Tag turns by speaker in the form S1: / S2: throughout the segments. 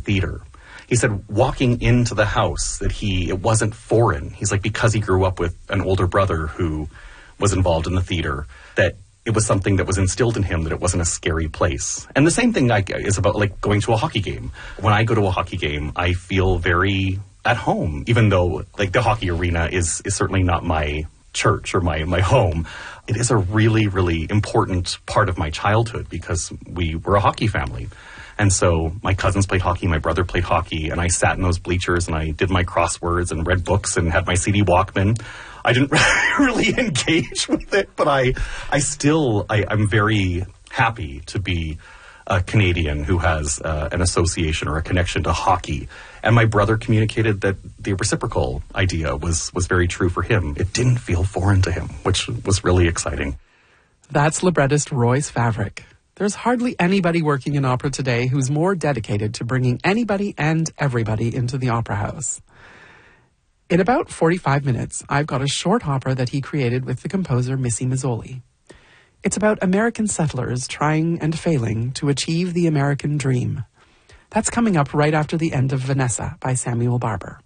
S1: theater. He said walking into the house that it wasn't foreign. He's like, because he grew up with an older brother who was involved in the theater, that it was something that was instilled in him, that it wasn't a scary place. And the same thing is about like going to a hockey game. When I go to a hockey game, I feel very at home, even though like the hockey arena is certainly not my church or my home. It is a really, really important part of my childhood because we were a hockey family. And so my cousins played hockey, my brother played hockey, and I sat in those bleachers and I did my crosswords and read books and had my CD Walkman. I didn't really engage with it, but I'm very happy to be a Canadian who has an association or a connection to hockey. And my brother communicated that the reciprocal idea was very true for him. It didn't feel foreign to him, which was really exciting.
S2: That's librettist Royce Favrick. There's hardly anybody working in opera today who's more dedicated to bringing anybody and everybody into the opera house. In about 45 minutes, I've got a short opera that he created with the composer Missy Mazzoli. It's about American settlers trying and failing to achieve the American dream. That's coming up right after the end of Vanessa by Samuel Barber.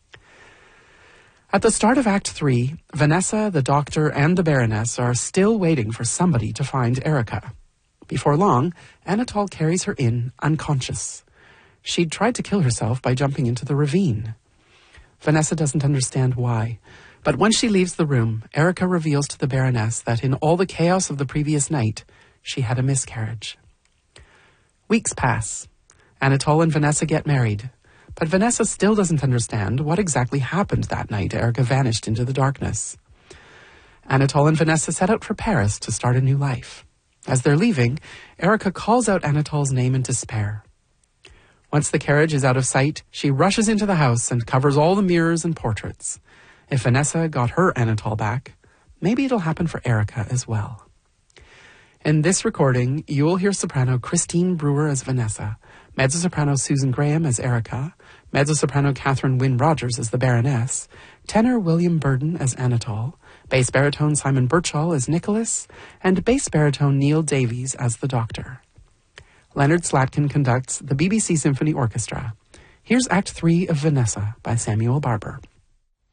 S2: At the start of Act 3, Vanessa, the doctor, and the Baroness are still waiting for somebody to find Erica. Before long, Anatole carries her in, unconscious. She'd tried to kill herself by jumping into the ravine. Vanessa doesn't understand why, but when she leaves the room, Erica reveals to the Baroness that in all the chaos of the previous night, she had a miscarriage. Weeks pass. Anatole and Vanessa get married, but Vanessa still doesn't understand what exactly happened that night Erica vanished into the darkness. Anatole and Vanessa set out for Paris to start a new life. As they're leaving, Erica calls out Anatole's name in despair. Once the carriage is out of sight, she rushes into the house and covers all the mirrors and portraits. If Vanessa got her Anatole back, maybe it'll happen for Erica as well. In this recording, you'll hear soprano Christine Brewer as Vanessa, mezzo-soprano Susan Graham as Erica, mezzo-soprano Catherine Wynne Rogers as the Baroness, tenor William Burden as Anatole, bass baritone Simon Birchall as Nicholas, and bass baritone Neil Davies as the Doctor. Leonard Slatkin conducts the BBC Symphony Orchestra. Here's Act 3 of Vanessa by Samuel Barber.